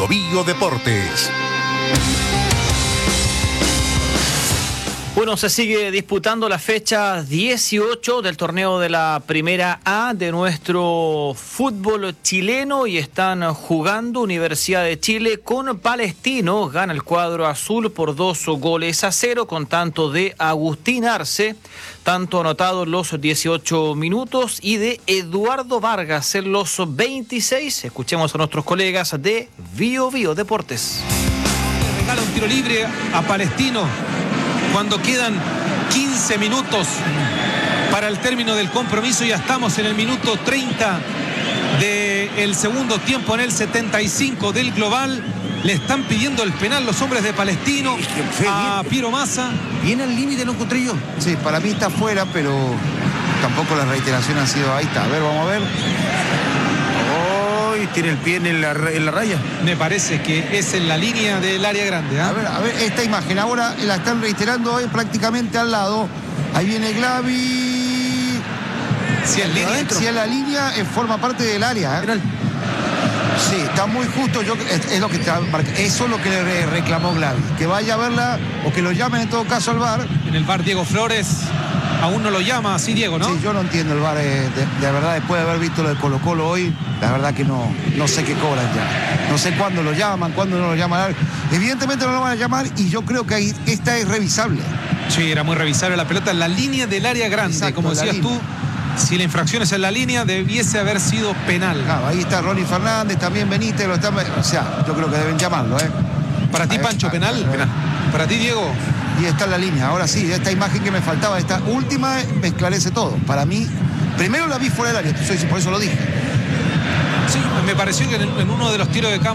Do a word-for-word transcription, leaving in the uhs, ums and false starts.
Bio Bio Deportes. Bueno, se sigue disputando la fecha dieciocho del torneo de la Primera A de nuestro fútbol chileno y están jugando Universidad de Chile con Palestino. Gana el cuadro azul por dos goles a cero con tanto de Agustín Arce, tanto anotado en los dieciocho minutos, y de Eduardo Vargas en los veintiséis. Escuchemos a nuestros colegas de Bio Bio Deportes. Le regala un tiro libre a Palestino cuando quedan quince minutos para el término del compromiso. Ya estamos en el minuto treinta del segundo tiempo, en el setenta y cinco del global. Le están pidiendo el penal los hombres de Palestino a Piero Massa. Viene al límite, ¿no encontré yo? Sí, para mí está afuera, pero tampoco la reiteración ha sido... Ahí está, a ver, vamos a ver. Hoy tiene el pie en la, en la raya. Me parece que es en la línea del área grande, ¿eh? A ver, a ver, esta imagen ahora la están reiterando hoy prácticamente al lado. Ahí viene Glavi. Si es línea, si es la línea, eh, forma parte del área, ¿eh? Sí, está muy justo. Yo, es, es lo que está, eso es lo que le reclamó Glavi, que vaya a verla o que lo llamen en todo caso al V A R. En el V A R Diego Flores aún no lo llama, así Diego, ¿no? Sí, yo no entiendo el V A R, eh, de, de verdad, después de haber visto lo de Colo Colo hoy, la verdad que no, no sé qué cobran ya. No sé cuándo lo llaman, cuándo no lo llaman. Evidentemente no lo van a llamar y yo creo que ahí, esta es revisable. Sí, era muy revisable la pelota en la línea del área grande. Exacto, como decías tú, si la infracción es en la línea, debiese haber sido penal. Claro, ahí está Ronnie Fernández, también Benítez, lo están, o sea, yo creo que deben llamarlo, ¿eh? Para ti, Pancho, penal. penal. Para ti, Diego. Y está en la línea. Ahora sí, esta imagen que me faltaba, esta última, me esclarece todo. Para mí, primero la vi fuera del área, por eso lo dije. Sí, me pareció que en, en uno de los tiros de campo